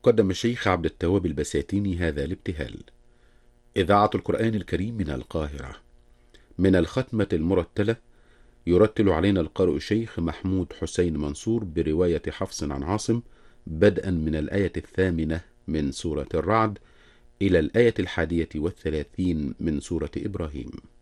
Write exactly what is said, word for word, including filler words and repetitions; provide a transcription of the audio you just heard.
قدم الشيخ عبد التواب البساتيني هذا الابتهال. إذاعة القرآن الكريم من القاهرة. من الختمة المرتلة يرتل علينا القارئ الشيخ محمود حسين منصور برواية حفص عن عاصم، بدءا من الآية الثامنة من سورة الرعد إلى الآية الحادية والثلاثين من سورة إبراهيم.